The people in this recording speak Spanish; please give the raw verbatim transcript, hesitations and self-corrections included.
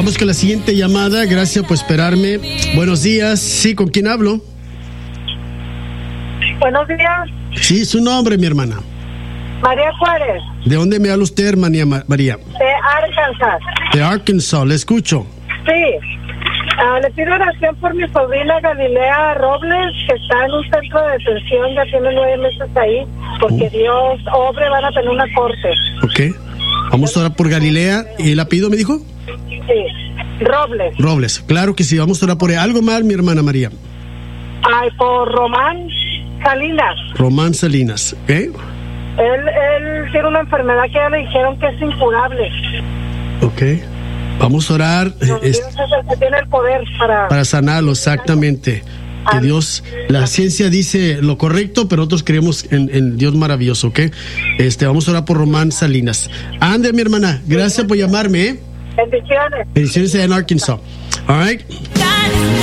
Vamos con la siguiente llamada. Gracias por esperarme. Buenos días. Sí, ¿con quién hablo? Buenos días. Sí, su nombre, mi hermana. María Juárez. ¿De dónde me habla usted, hermana María? De Arkansas. De Arkansas, le escucho. Sí. Uh, le pido oración por mi sobrina Galilea Robles, que está en un centro de detención, ya tiene nueve meses ahí, porque uh. Dios obre, van a tener una corte. Ok. Vamos a orar por Galilea. ¿Y el apellido me dijo? Sí. Robles. Robles. Claro que sí, vamos a orar por él. ¿Algo más, mi hermana María? Ay, por Román Salinas. Román Salinas. ¿Eh? Él, él tiene una enfermedad que ya le dijeron que es incurable. Ok. Vamos a orar. Dios es el que tiene el poder para... Para sanarlo, exactamente. Que Amén. Dios, la ciencia dice lo correcto, pero nosotros creemos en, en Dios maravilloso, ¿ok? Este, vamos a orar por Román Salinas. Ande, mi hermana, gracias por llamarme, ¿eh? Bendiciones. Bendiciones en Arkansas. All right.